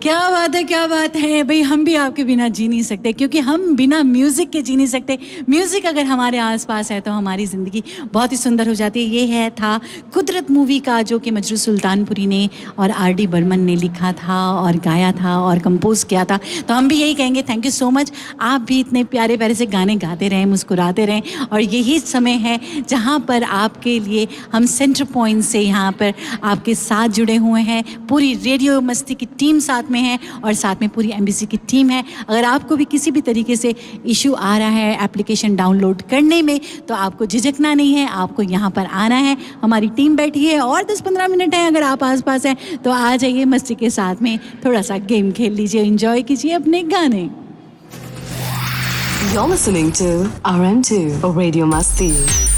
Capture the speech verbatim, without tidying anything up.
क्या बात है, क्या बात है भाई। हम भी आपके बिना जी नहीं सकते, क्योंकि हम बिना म्यूज़िक के जी नहीं सकते। म्यूज़िक अगर हमारे आसपास है तो हमारी ज़िंदगी बहुत ही सुंदर हो जाती है। ये है था कुदरत मूवी का, जो कि मजरू सुल्तानपुरी ने और आर डी बर्मन ने लिखा था और गाया था और कंपोज किया था। तो हम भी यही कहेंगे, थैंक यू सो मच। आप भी इतने प्यारे प्यारे से गाने गाते रहें, मुस्कुराते रहें, और यही समय है जहाँ पर आपके लिए हम सेंटर पॉइंट से यहाँ पर आपके साथ जुड़े हुए हैं। पूरी रेडियो मस्ती की टीम साथ में है और साथ में पूरी एमबीसी की टीम है। अगर आपको भी किसी भी तरीके से इशू आ रहा है एप्लीकेशन डाउनलोड करने में, तो आपको झिझकना नहीं है, आपको यहाँ पर आना है। हमारी टीम बैठी है और दस पंद्रह मिनट है, अगर आप आसपास हैं तो आ जाइए, मस्ती के साथ में थोड़ा सा गेम खेल लीजिए, एंजॉय कीजिए अपने गाने। You're listening to R M two Radio Masti.